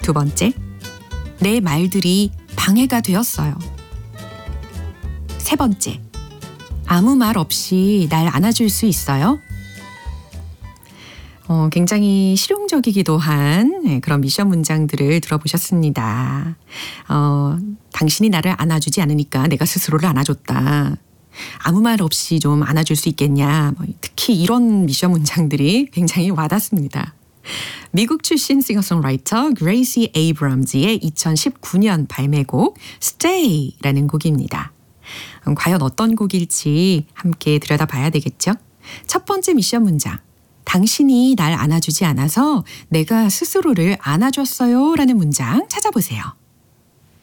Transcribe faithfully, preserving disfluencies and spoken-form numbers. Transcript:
두 번째, 내 말들이 방해가 되었어요. 세 번째, 아무 말 없이 날 안아줄 수 있어요? 어, 굉장히 실용적이기도 한 그런 미션 문장들을 들어보셨습니다. 어, 당신이 나를 안아주지 않으니까 내가 스스로를 안아줬다. 아무 말 없이 좀 안아줄 수 있겠냐. 뭐, 특히 이런 미션 문장들이 굉장히 와닿습니다. 미국 출신 싱어송라이터 그레이시 에이브럼즈의 이천십구 년 발매곡 Stay라는 곡입니다. 음, 과연 어떤 곡일지 함께 들여다봐야 되겠죠? 첫 번째 미션 문장. 당신이 날 안아주지 않아서 내가 스스로를 안아줬어요 라는 문장 찾아보세요.